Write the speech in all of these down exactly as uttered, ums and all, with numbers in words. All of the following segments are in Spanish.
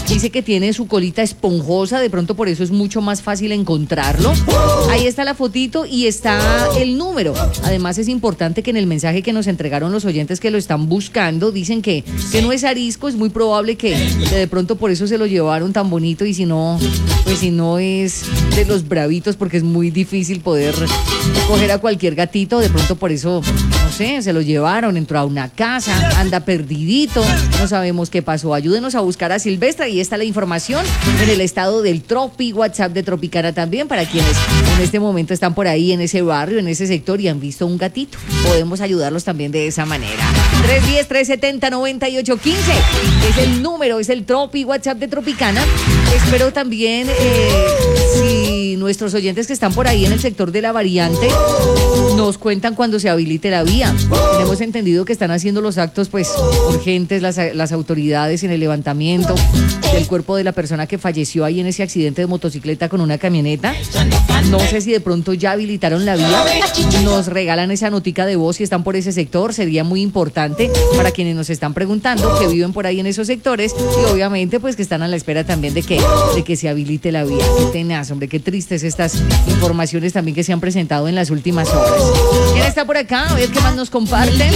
Dice que tiene su colita esponjosa, de pronto por eso es mucho más fácil encontrarlo. Ahí está la fotito y está el número. Además es importante que en el mensaje que nos entregaron los oyentes que lo están buscando, dicen que, que no es arisco, es muy probable que, que de pronto por eso se lo llevaron tan bonito, y si no, pues si no es de los bravitos, porque es muy difícil poder coger a cualquier gatito, de pronto por eso, no sé, se lo llevaron, entró a una casa, anda perdidito, no sabemos qué pasó. Ayúdenos a buscar a Silvestre. Ahí está la información en el estado del Tropi, WhatsApp de Tropicana también, para quienes en este momento están por ahí en ese barrio, en ese sector y han visto un gatito. Podemos ayudarlos también de esa manera. tres uno cero, tres siete cero, nueve ocho uno cinco es el número, es el Tropi, WhatsApp de Tropicana. Espero también, eh, si nuestros oyentes que están por ahí en el sector de la variante nos cuentan cuando se habilite la vía. Tenemos entendido que están haciendo los actos pues urgentes las, las autoridades en el levantamiento del cuerpo de la persona que falleció ahí en ese accidente de motocicleta con una camioneta. No sé si de pronto ya habilitaron la vía. Nos regalan esa notica de voz si están por ese sector. Sería muy importante para quienes nos están preguntando, que viven por ahí en esos sectores y obviamente pues que están a la espera también de que, de que se habilite la vía. Qué tenaz, hombre, qué tristes estas informaciones también que se han presentado en las últimas horas. ¿Quién está por acá? A ver qué más nos comparten.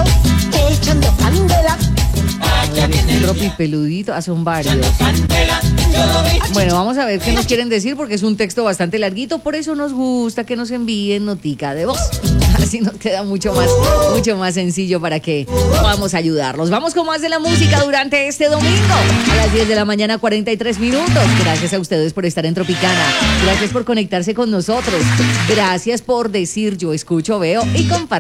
Tropi peludito, ah, son varios. Bueno, vamos a ver qué nos quieren decir, porque es un texto bastante larguito, por eso nos gusta que nos envíen notica de voz. Así nos queda mucho más, mucho más sencillo para que podamos ayudarlos. Vamos con más de la música durante este domingo a las diez de la mañana, cuarenta y tres minutos. Gracias a ustedes por estar en Tropicana. Gracias por conectarse con nosotros. Gracias por decir yo escucho, veo y comparto.